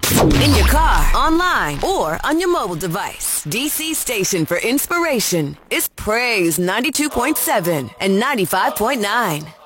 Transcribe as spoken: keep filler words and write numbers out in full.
In your car, online, or on your mobile device, D C station for inspiration is Praise ninety-two point seven and ninety-five point nine.